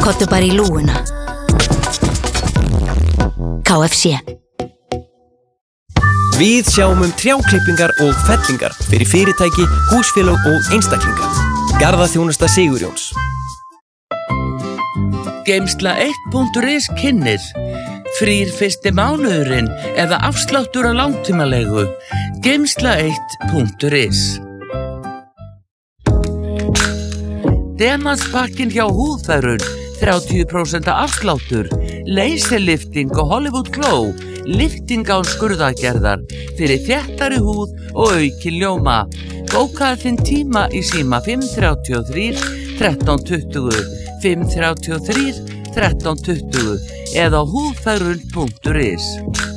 Komdu bara í lúguna. KFC. Við sjáum trjáklippingar og fellingar fyrir fyrirtæki, húsfélög og einstaklinga. Garðaþjónusta Sigurjóns. Geymsla1.is kynnir. Frýr fyrsti mánuðurinn eða afsláttur á langtímalegu. Geymsla1.is. Demansbakkinn hjá Húðfærun, 30% afsláttur. Laserlifting og Hollywood Glow, lifting án skurðagerðar fyrir þéttari húð og aukin ljóma. Bókaðu þinn tíma í síma 533 1320, 533 1320 eða húðfærun.is.